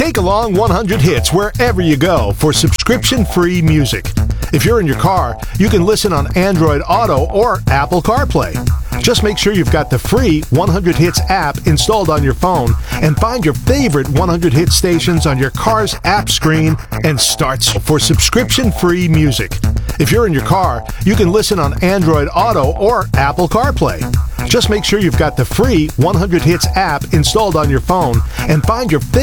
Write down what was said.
Take along 100 hits wherever you go for subscription-free music. If you're in your car, you can listen on Android Auto or Apple CarPlay. Just make sure you've got the free 100 Hits app installed on your phone and find your favorite 100 Hit stations on your car's app screen and starts for subscription-free music. If you're in your car, you can listen on Android Auto or Apple CarPlay. Just make sure you've got the free 100 Hits app installed on your phone and find your favorite